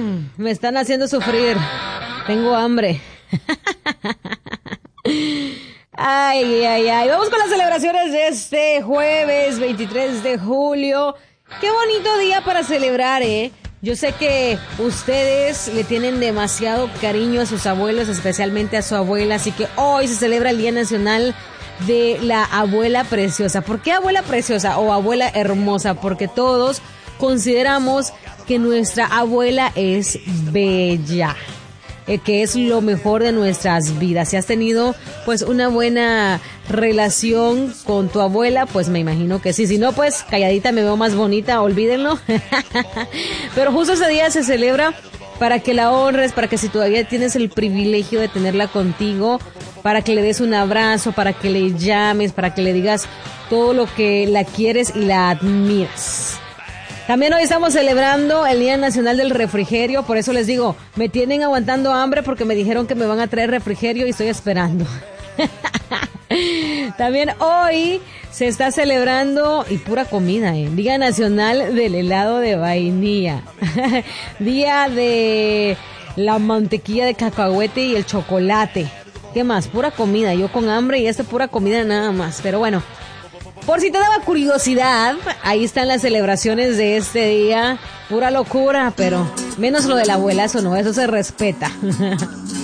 Me están haciendo sufrir. Tengo hambre. Ay, ay, ay. Vamos con las celebraciones de este jueves 23 de julio. Qué bonito día para celebrar, ¿eh? Yo sé que ustedes le tienen demasiado cariño a sus abuelos, especialmente a su abuela, así que hoy se celebra el Día Nacional de la Abuela Preciosa. ¿Por qué abuela preciosa o abuela hermosa? Porque todos consideramos que nuestra abuela es bella, que es lo mejor de nuestras vidas. Si has tenido pues una buena relación con tu abuela, pues me imagino que sí. Si no, pues calladita me veo más bonita, olvídenlo. Pero justo ese día se celebra para que la honres, para que si todavía tienes el privilegio de tenerla contigo, para que le des un abrazo, para que le llames, para que le digas todo lo que la quieres y la admiras. También hoy estamos celebrando el Día Nacional del Refrigerio, por eso les digo, me tienen aguantando hambre porque me dijeron que me van a traer refrigerio y estoy esperando. También hoy se está celebrando, y pura comida, Día Nacional del Helado de Vainilla, Día de la mantequilla de cacahuete y el chocolate. ¿Qué más? Pura comida, yo con hambre y pura comida nada más, pero bueno. Por si te daba curiosidad, ahí están las celebraciones de este día. Pura locura, pero menos lo de la abuela, eso no, eso se respeta.